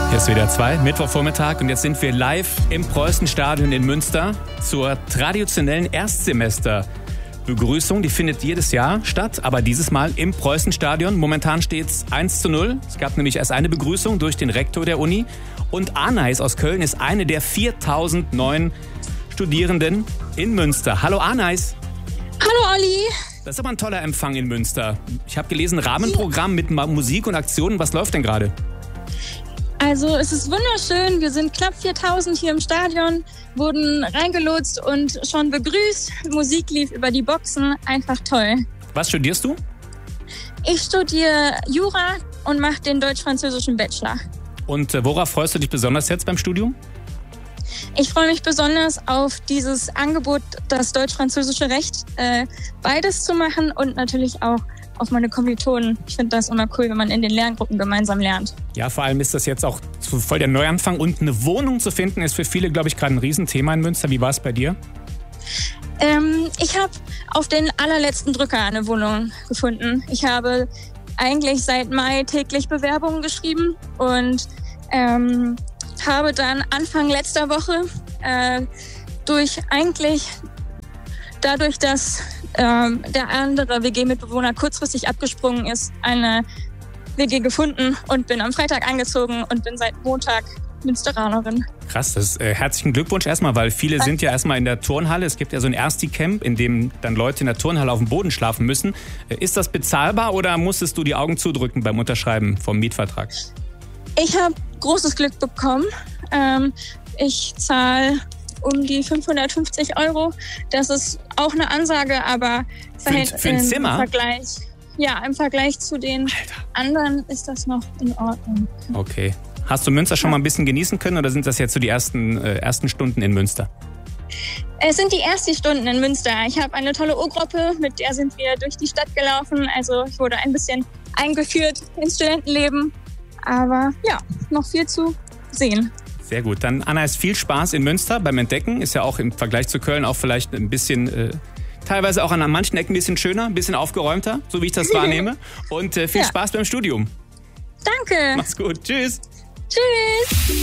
Hier ist WDR 2, Mittwochvormittag, und jetzt sind wir live im Preußenstadion in Münster zur traditionellen Erstsemester-Begrüßung. Die findet jedes Jahr statt, aber dieses Mal im Preußenstadion. Momentan steht es 1:0. Es gab nämlich erst eine Begrüßung durch den Rektor der Uni. Und Arnais aus Köln ist eine der 4000 neuen Studierenden in Münster. Hallo Arnais. Hallo Olli. Das ist aber ein toller Empfang in Münster. Ich habe gelesen, Rahmenprogramm mit Musik und Aktionen. Was läuft denn gerade? Also es ist wunderschön. Wir sind knapp 4000 hier im Stadion, wurden reingelotst und schon begrüßt. Musik lief über die Boxen. Einfach toll. Was studierst du? Ich studiere Jura und mache den deutsch-französischen Bachelor. Und worauf freust du dich besonders jetzt beim Studium? Ich freue mich besonders auf dieses Angebot, das deutsch-französische Recht, beides zu machen und natürlich auch auf meine Kommilitonen. Ich finde das immer cool, wenn man in den Lerngruppen gemeinsam lernt. Ja, vor allem ist das jetzt auch voll der Neuanfang, und eine Wohnung zu finden ist für viele, glaube ich, gerade ein Riesenthema in Münster. Wie war es bei dir? Ich habe auf den allerletzten Drücker eine Wohnung gefunden. Ich habe eigentlich seit Mai täglich Bewerbungen geschrieben und habe dann Anfang letzter Woche dadurch, dass der andere WG-Mitbewohner kurzfristig abgesprungen ist, eine WG gefunden und bin am Freitag eingezogen und bin seit Montag Münsteranerin. Krass, herzlichen Glückwunsch erstmal, weil viele sind ja erstmal in der Turnhalle. Es gibt ja so ein Ersti-Camp, in dem dann Leute in der Turnhalle auf dem Boden schlafen müssen. Ist das bezahlbar oder musstest du die Augen zudrücken beim Unterschreiben vom Mietvertrag? Ich habe großes Glück bekommen. Ich zahle um die 550 €. Das ist auch eine Ansage, aber für ein Zimmer? Im Vergleich zu den anderen ist das noch in Ordnung. Okay. Hast du Münster schon mal ein bisschen genießen können, oder sind das jetzt so die ersten Stunden in Münster? Es sind die ersten Stunden in Münster. Ich habe eine tolle O-Gruppe, mit der sind wir durch die Stadt gelaufen. Also ich wurde ein bisschen eingeführt ins Studentenleben. Aber ja, noch viel zu sehen. Sehr gut. Dann, Arnais, viel Spaß in Münster beim Entdecken. Ist ja auch im Vergleich zu Köln auch vielleicht ein bisschen, teilweise auch an manchen Ecken ein bisschen schöner, ein bisschen aufgeräumter, so wie ich das wahrnehme. Und viel Spaß beim Studium. Danke. Mach's gut. Tschüss. Tschüss.